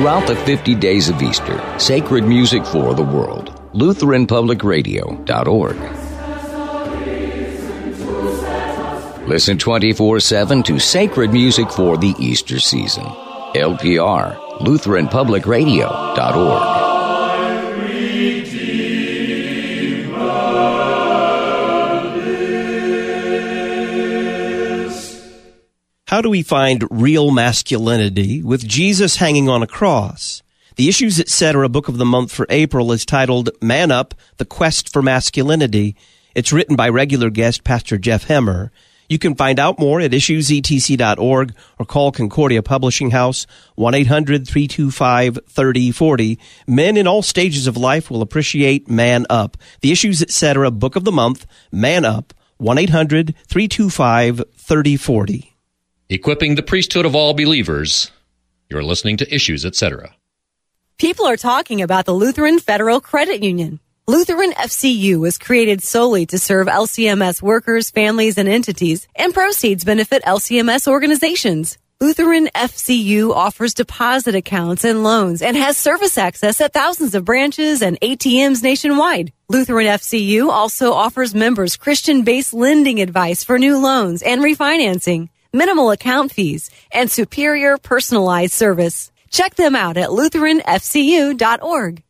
Throughout the 50 days of Easter, sacred music for the world. LutheranPublicRadio.org. Listen 24/7 to sacred music for the Easter season. LPR, LutheranPublicRadio.org. How do we find real masculinity with Jesus hanging on a cross? The Issues Etc. Book of the Month for April is titled Man Up, The Quest for Masculinity. It's written by regular guest Pastor Jeff Hemmer. You can find out more at issuesetc.org or call Concordia Publishing House, 1-800-325-3040. Men in all stages of life will appreciate Man Up. The Issues Etc. Book of the Month, Man Up, 1-800-325-3040. Equipping the priesthood of all believers. You're listening to Issues, Etc. People are talking about the Lutheran Federal Credit Union. Lutheran FCU was created solely to serve LCMS workers, families, and entities, and proceeds benefit LCMS organizations. Lutheran FCU offers deposit accounts and loans and has service access at thousands of branches and ATMs nationwide. Lutheran FCU also offers members Christian-based lending advice for new loans and refinancing, minimal account fees, and superior personalized service. Check them out at LutheranFCU.org.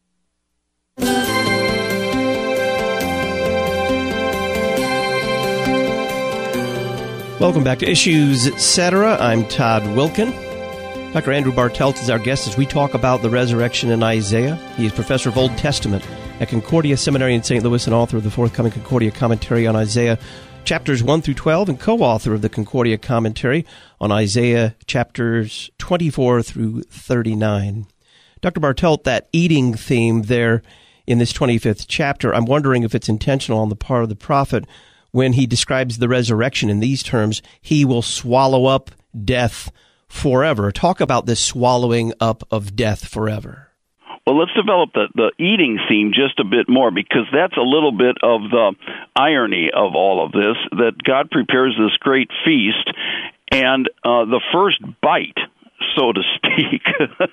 Welcome back to Issues, Etc. I'm Todd Wilkin. Dr. Andrew Bartelt is our guest as we talk about the resurrection in Isaiah. He is professor of Old Testament at Concordia Seminary in St. Louis and author of the forthcoming Concordia Commentary on Isaiah chapters 1 through 12, and co-author of the Concordia Commentary on Isaiah chapters 24 through 39. Dr. Bartelt, that eating theme there in this 25th chapter, I'm wondering if it's intentional on the part of the prophet when he describes the resurrection in these terms: he will swallow up death forever. Talk about this swallowing up of death forever. Well, let's develop the eating theme just a bit more, because that's a little bit of the irony of all of this, that God prepares this great feast, and the first bite, so to speak,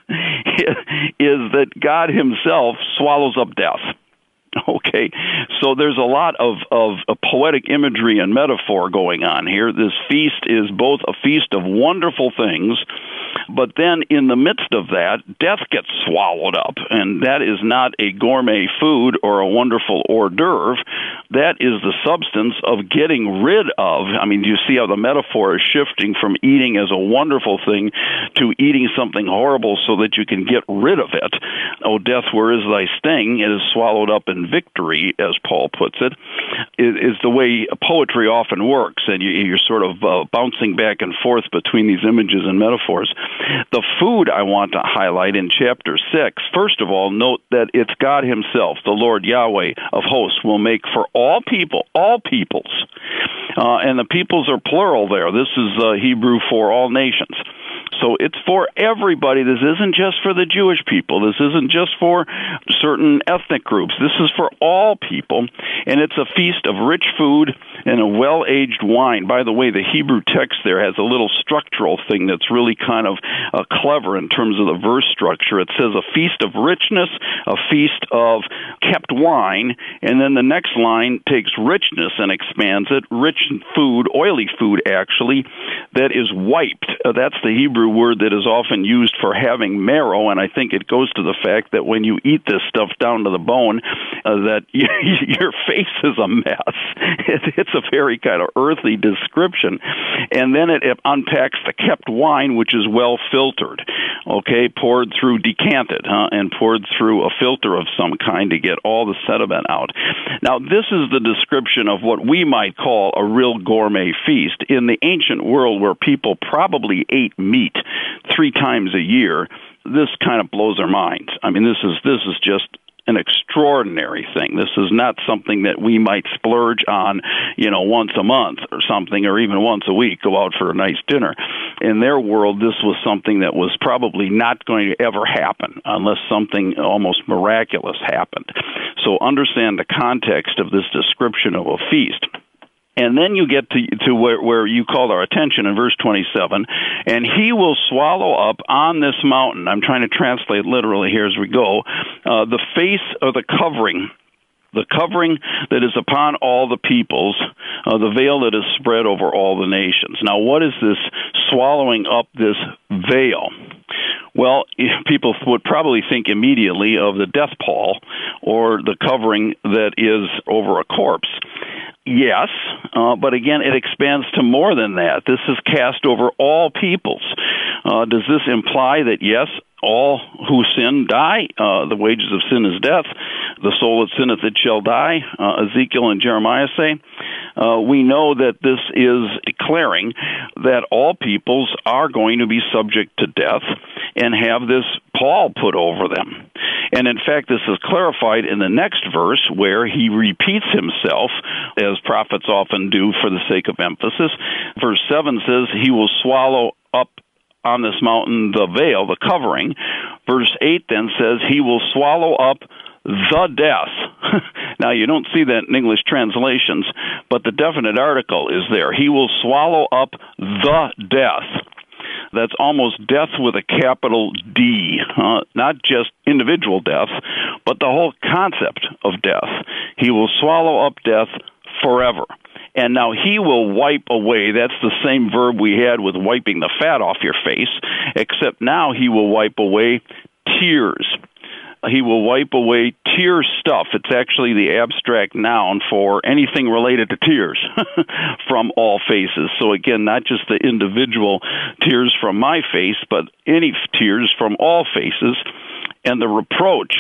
is that God himself swallows up death. Okay, so there's a lot of poetic imagery and metaphor going on here. This feast is both a feast of wonderful things, but then in the midst of that, death gets swallowed up, and that is not a gourmet food or a wonderful hors d'oeuvre. That is the substance of getting rid of. I mean, do you see how the metaphor is shifting from eating as a wonderful thing to eating something horrible so that you can get rid of it? Oh, death, where is thy sting? It is swallowed up in victory, as Paul puts it, is the way poetry often works, and you're sort of bouncing back and forth between these images and metaphors. The food I want to highlight in chapter 6, first of all, note that it's God himself, the Lord Yahweh of hosts, will make for all people, all peoples, and the peoples are plural there. This is Hebrew for all nations. So it's for everybody. This isn't just for the Jewish people. This isn't just for certain ethnic groups. This is for all people, and it's a feast of rich food and a well-aged wine. By the way, the Hebrew text there has a little structural thing that's really kind of clever in terms of the verse structure. It says a feast of richness, a feast of kept wine, and then the next line takes richness and expands it. Rich food, oily food actually, that is wiped. That's the Hebrew word that is often used for having marrow, and I think it goes to the fact that when you eat this stuff down to the bone, that your face is a mess. It's a very kind of earthy description. And then it unpacks the kept wine, which is well filtered, okay, poured through, decanted, and poured through a filter of some kind to get all the sediment out. Now, this is the description of what we might call a real gourmet feast. In the ancient world, where people probably ate meat 3 times a year, this kind of blows our minds. I mean, this is just an extraordinary thing. This is not something that we might splurge on, once a month or something, or even once a week, go out for a nice dinner. In their world, this was something that was probably not going to ever happen unless something almost miraculous happened. So understand the context of this description of a feast. And then you get to where you called our attention in verse 27, and he will swallow up on this mountain. I'm trying to translate literally here as we go. The face of the covering that is upon all the peoples, the veil that is spread over all the nations. Now, what is this swallowing up this veil? Well, people would probably think immediately of the death pall or the covering that is over a corpse. Yes, but again, it expands to more than that. This is cast over all peoples. Does this imply that, yes, all who sin die? The wages of sin is death. The soul that sinneth, it shall die. Ezekiel and Jeremiah say. We know that this is declaring that all peoples are going to be subject to death and have this pall put over them. And in fact, this is clarified in the next verse where he repeats himself, as prophets often do for the sake of emphasis. Verse 7 says, he will swallow up on this mountain the veil, the covering. Verse 8 then says, he will swallow up the death. Now, you don't see that in English translations, but the definite article is there. He will swallow up the death. That's almost death with a capital D, not just individual death, but the whole concept of death. He will swallow up death forever. And now he will wipe away. That's the same verb we had with wiping the fat off your face, except now he will wipe away tears. He will wipe away tear stuff. It's actually the abstract noun for anything related to tears from all faces. So again, not just the individual tears from my face, but any tears from all faces. And the reproach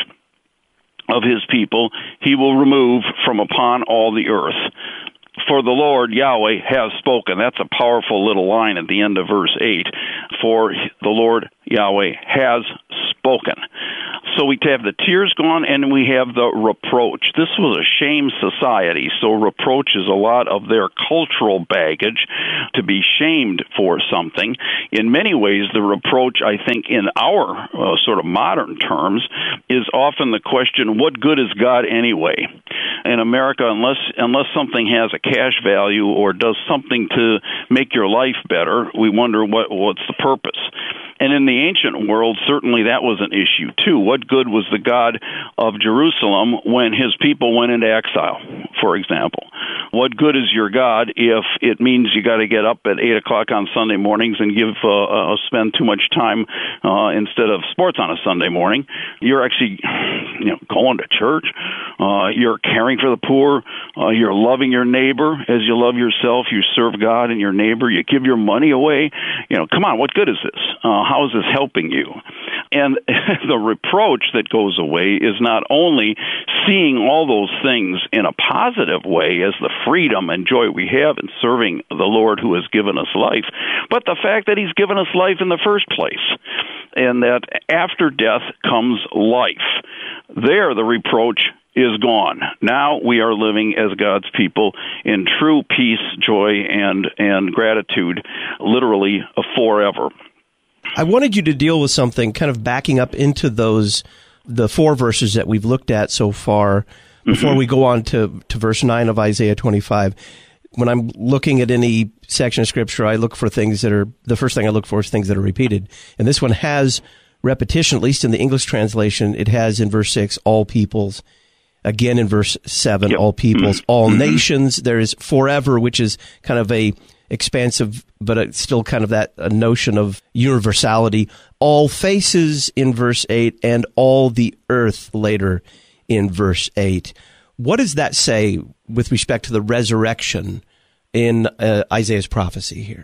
of his people he will remove from upon all the earth. For the Lord Yahweh has spoken. That's a powerful little line at the end of verse 8. For the Lord Yahweh has spoken. So we have the tears gone, and we have the reproach. This was a shame society, so reproach is a lot of their cultural baggage, to be shamed for something. In many ways, the reproach, I think, in our sort of modern terms, is often the question, what good is God anyway? In America, unless something has a cash value or does something to make your life better, we wonder what's the purpose. And in the ancient world, certainly that was an issue, too. What good was the God of Jerusalem when his people went into exile, for example? What good is your God if it means you got to get up at 8 o'clock on Sunday mornings and spend too much time instead of sports on a Sunday morning? You're actually going to church. You're caring for the poor. You're loving your neighbor as you love yourself. You serve God and your neighbor. You give your money away. Come on, what good is this? How is this helping you? And the reproach that goes away is not only seeing all those things in a positive way as the freedom and joy we have in serving the Lord who has given us life, but the fact that he's given us life in the first place, and that after death comes life. There, the reproach is gone. Now we are living as God's people in true peace, joy, and gratitude, literally forever. I wanted you to deal with something kind of backing up into the 4 verses that we've looked at so far before we go on to verse 9 of Isaiah 25. When I'm looking at any section of Scripture, I look for things that are, the first thing I look for is things that are repeated. And this one has repetition, at least in the English translation. It has in verse 6, all peoples. Again in verse 7, all peoples, all nations. There is forever, which is kind of a expansive, but it's still kind of that notion of universality. All faces in verse 8, and all the earth later in verse 8. What does that say with respect to the resurrection in Isaiah's prophecy here?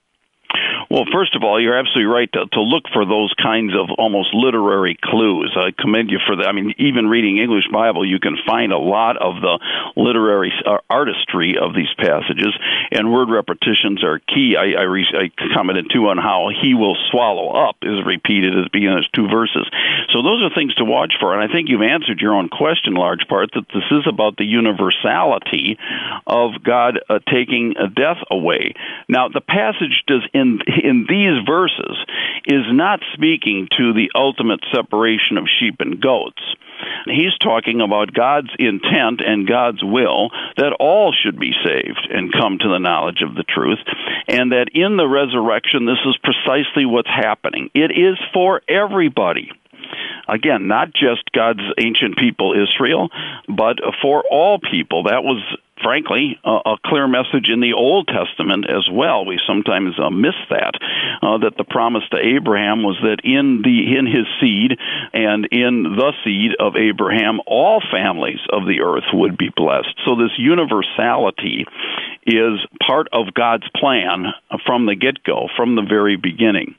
Well, first of all, you're absolutely right to look for those kinds of almost literary clues. I commend you for that. I mean, even reading English Bible, you can find a lot of the literary artistry of these passages, and word repetitions are key. I commented, too, on how he will swallow up is repeated at the beginning of 2 verses. So those are things to watch for, and I think you've answered your own question in large part, that this is about the universality of God taking death away. Now, the passage does in these verses is not speaking to the ultimate separation of sheep and goats. he's talking about God's intent and God's will that all should be saved and come to the knowledge of the truth, and that in the resurrection, this is precisely what's happening. It is for everybody. Again, not just God's ancient people, Israel, but for all people. That was, frankly, a clear message in the Old Testament as well. We sometimes miss that the promise to Abraham was that in his seed and in the seed of Abraham, all families of the earth would be blessed. So this universality is part of God's plan from the get-go, from the very beginning.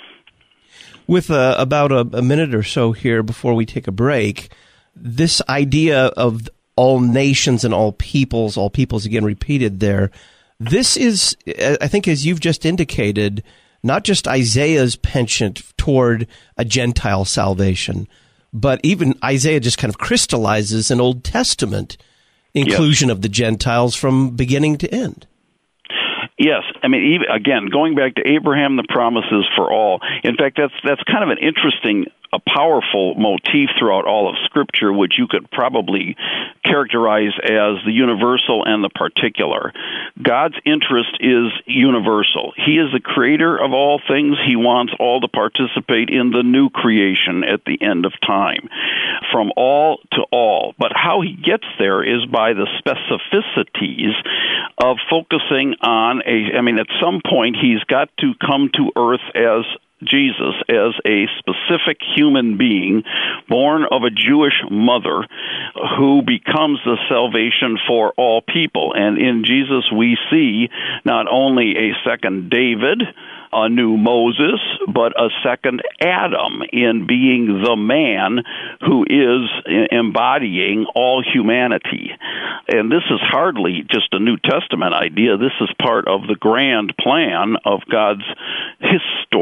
With about a minute or so here before we take a break, this idea of all nations and all peoples again repeated there, this is, I think, as you've just indicated, not just Isaiah's penchant toward a Gentile salvation, but even Isaiah just kind of crystallizes an Old Testament inclusion of the Gentiles from beginning to end. Yes, I mean, even, again, going back to Abraham, the promises for all. In fact, that's kind of an interesting, a powerful motif throughout all of Scripture, which you could probably characterize as the universal and the particular. God's interest is universal. He is the creator of all things. He wants all to participate in the new creation at the end of time, from all to all. But how he gets there is by the specificities of focusing on at some point he's got to come to earth as Jesus, as a specific human being born of a Jewish mother who becomes the salvation for all people. And in Jesus we see not only a second David, a new Moses, but a second Adam in being the man who is embodying all humanity. And this is hardly just a New Testament idea. This is part of the grand plan of God's his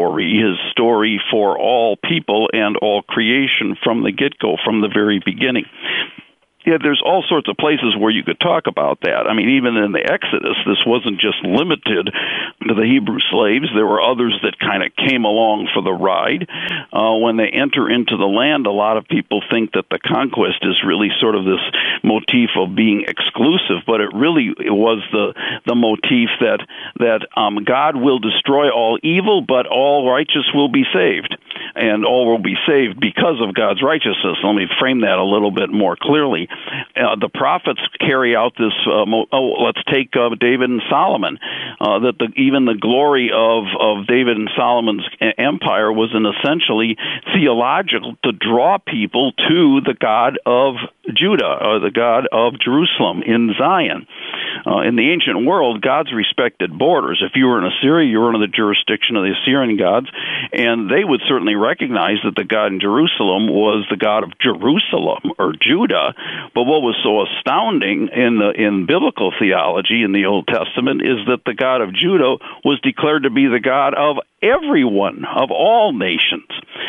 story for all people and all creation from the get-go, from the very beginning. Yeah, there's all sorts of places where you could talk about that. I mean, even in the Exodus, this wasn't just limited to the Hebrew slaves. There were others that kind of came along for the ride. When they enter into the land, a lot of people think that the conquest is really sort of this motif of being exclusive, but it was the motif that God will destroy all evil, but all righteous will be saved. And all will be saved because of God's righteousness. Let me frame that a little bit more clearly. The prophets carry out this, let's take David and Solomon, that even the glory of David and Solomon's empire was essentially theological, to draw people to the God of Judah, or the God of Jerusalem in Zion. In the ancient world, gods respected borders. If you were in Assyria, you were under the jurisdiction of the Assyrian gods, and they would certainly recognize that the God in Jerusalem was the God of Jerusalem, or Judah. But what was so astounding in biblical theology in the Old Testament is that the God of Judah was declared to be the God of everyone, of all nations.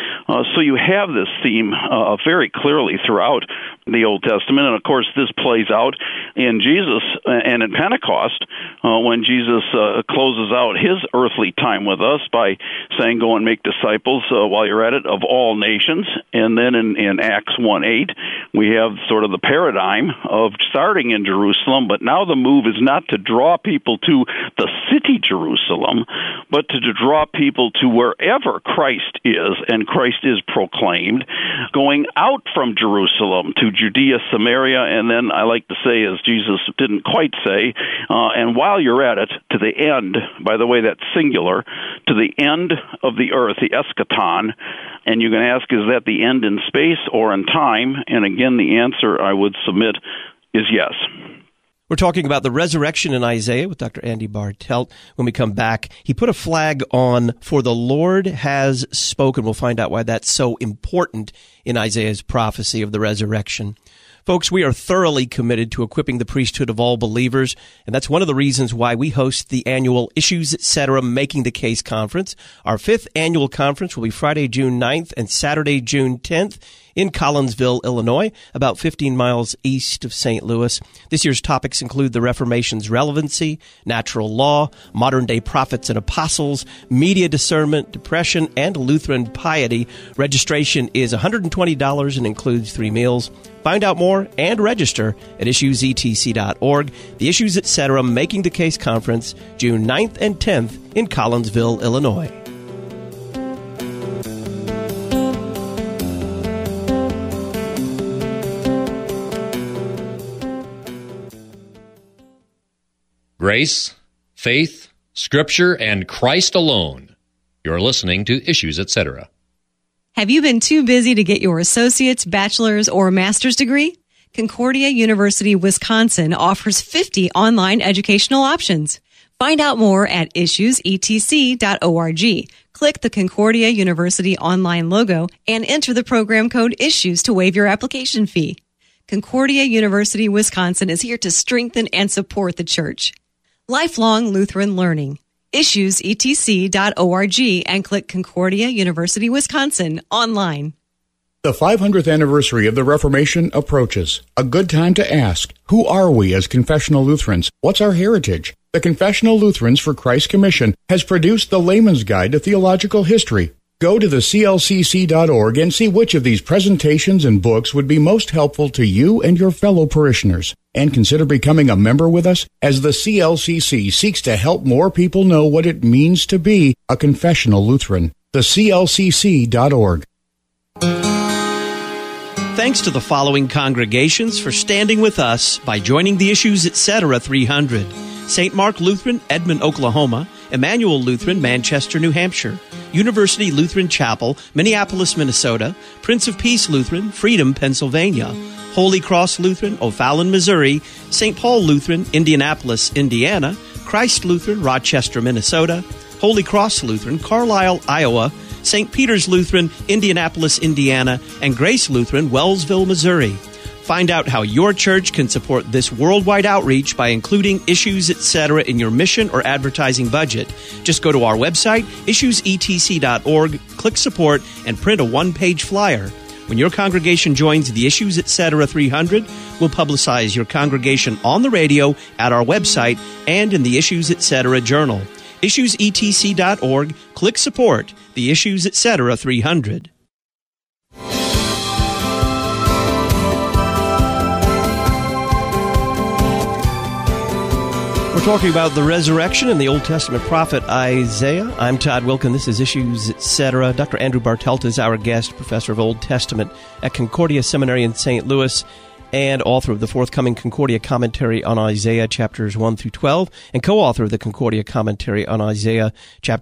So you have this theme very clearly throughout the Old Testament, and of course this plays out in Jesus and in Pentecost when Jesus closes out his earthly time with us by saying, "Go and make disciples while you're at it of all nations." And then in Acts 1:8, we have sort of the paradigm of starting in Jerusalem, but now the move is not to draw people to the city Jerusalem, but to draw people to wherever Christ is, and Christ is proclaimed, going out from Jerusalem to Judea, Samaria, and then I like to say, as Jesus didn't quite say, and while you're at it, to the end, by the way, that's singular, to the end of the earth, the eschaton. And you can ask, is that the end in space or in time? And again, the answer I would submit is yes. We're talking about the resurrection in Isaiah with Dr. Andy Bartelt. When we come back, he put a flag on, "For the Lord has spoken." We'll find out why that's so important in Isaiah's prophecy of the resurrection. Folks, we are thoroughly committed to equipping the priesthood of all believers, and that's one of the reasons why we host the annual Issues Etc. Making the Case Conference. Our 5th annual conference will be Friday, June 9th and Saturday, June 10th in Collinsville, Illinois, about 15 miles east of St. Louis. This year's topics include the Reformation's relevancy, natural law, modern-day prophets and apostles, media discernment, depression, and Lutheran piety. Registration is $120 and includes 3 meals. Find out more and register at issuesetc.org. The Issues Etc. Making the Case Conference, June 9th and 10th in Collinsville, Illinois. Grace, faith, Scripture, and Christ alone. You're listening to Issues Etc. Have you been too busy to get your associate's, bachelor's, or master's degree? Concordia University, Wisconsin offers 50 online educational options. Find out more at issuesetc.org. Click the Concordia University online logo and enter the program code ISSUES to waive your application fee. Concordia University, Wisconsin is here to strengthen and support the church. Lifelong Lutheran learning. issuesetc.org and click Concordia University, Wisconsin online. The 500th anniversary of the Reformation approaches. A good time to ask, who are we as confessional Lutherans? What's our heritage? The Confessional Lutherans for Christ Commission has produced the Layman's Guide to Theological History. Go to the clcc.org and see which of these presentations and books would be most helpful to you and your fellow parishioners. And consider becoming a member with us as the CLCC seeks to help more people know what it means to be a confessional Lutheran. The clcc.org. Thanks to the following congregations for standing with us by joining the Issues Etc. 300. St. Mark Lutheran, Edmond, Oklahoma. Emmanuel Lutheran, Manchester, New Hampshire. University Lutheran Chapel, Minneapolis, Minnesota. Prince of Peace Lutheran, Freedom, Pennsylvania. Holy Cross Lutheran, O'Fallon, Missouri. St. Paul Lutheran, Indianapolis, Indiana. Christ Lutheran, Rochester, Minnesota. Holy Cross Lutheran, Carlisle, Iowa. St. Peter's Lutheran, Indianapolis, Indiana. And Grace Lutheran, Wellsville, Missouri. Find out how your church can support this worldwide outreach by including Issues Etc. in your mission or advertising budget. Just go to our website, issuesetc.org, click Support, and print a one-page flyer. When your congregation joins the Issues Etc. 300, we'll publicize your congregation on the radio, at our website, and in the Issues Etc. journal. Issuesetc.org, click Support, the Issues Etc. 300. We're talking about the resurrection and the Old Testament prophet Isaiah. I'm Todd Wilkin. This is Issues Etc. Dr. Andrew Bartelt is our guest, professor of Old Testament at Concordia Seminary in St. Louis and author of the forthcoming Concordia Commentary on Isaiah chapters 1 through 12 and co-author of the Concordia Commentary on Isaiah chapters